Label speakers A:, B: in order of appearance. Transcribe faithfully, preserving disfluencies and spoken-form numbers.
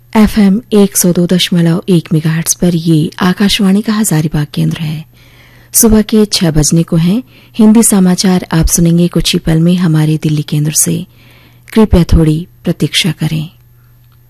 A: FM एक सौ दो दशमलव एक मेगाहर्ट्ज पर ये आकाशवाणी का हजारीबाग केंद्र है। सुबह के छह बजने को हैं। हिंदी समाचार आप सुनेंगे कुछ ही पल में हमारे दिल्ली केंद्र से। कृपया थोड़ी प्रतीक्षा करें।